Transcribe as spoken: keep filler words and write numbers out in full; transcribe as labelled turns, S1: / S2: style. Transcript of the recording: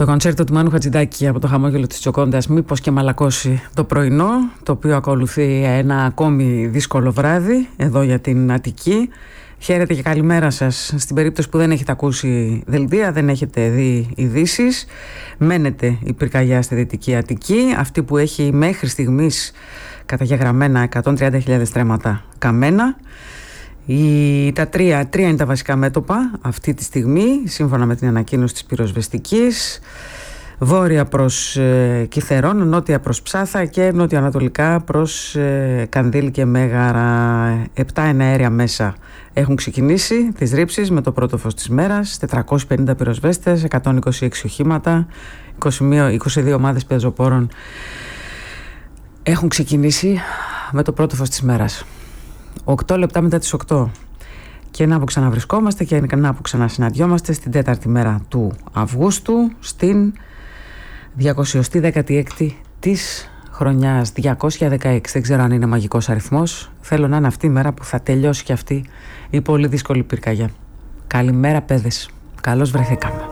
S1: Το κοντσέρτο του Μάνου Χατζηδάκη από το χαμόγελο της Τζοκόντας, μήπως και μαλακώσει το πρωινό, το οποίο ακολουθεί ένα ακόμη δύσκολο βράδυ εδώ για την Αττική. Χαίρετε και καλημέρα σας. Στην περίπτωση που δεν έχετε ακούσει δελτία, δεν έχετε δει ειδήσεις, μένετε η πυρκαγιά στη Δυτική Αττική, αυτή που έχει μέχρι στιγμής καταγεγραμμένα εκατόν τριάντα χιλιάδες στρέμματα καμένα. Η, τα τρία, τρία είναι τα βασικά μέτωπα αυτή τη στιγμή, σύμφωνα με την ανακοίνωση της πυροσβεστικής. Βόρεια προς ε, Κιθερόν, νότια προς Ψάθα και νοτιοανατολικά προς ε, Κανδύλ και Μέγαρα. Επτά εναέρια μέσα έχουν ξεκινήσει τις ρήψεις με το πρώτο φως της μέρας. τετρακόσιοι πενήντα πυροσβέστες, εκατόν είκοσι έξι οχήματα, είκοσι δύο ομάδες πεζοπόρων έχουν ξεκινήσει με το πρώτο φως της μέρας. Οκτώ λεπτά μετά τις οκτώ. Και να που ξαναβρισκόμαστε και να που ξανασυναντιόμαστε στην τέταρτη μέρα του Αυγούστου, στην διακόσια δεκαέξι της χρονιάς, διακόσια δεκαέξι. Δεν ξέρω αν είναι μαγικός αριθμός. Θέλω να είναι αυτή η μέρα που θα τελειώσει και αυτή η πολύ δύσκολη πυρκαγιά. Καλημέρα παιδες. Καλώς βρεθήκαμε.